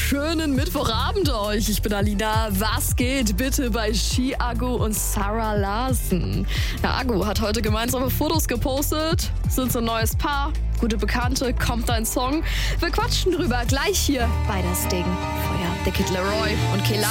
schönen Mittwochabend euch. Ich bin Alina. Was geht bitte bei Chiago und Sarah Larsen? Ja, Agu hat heute gemeinsame Fotos gepostet. Sind so ein neues Paar, gute Bekannte, kommt ein Song. Wir quatschen drüber gleich hier bei das Ding. Feuer, der Kid Laroi und Kela.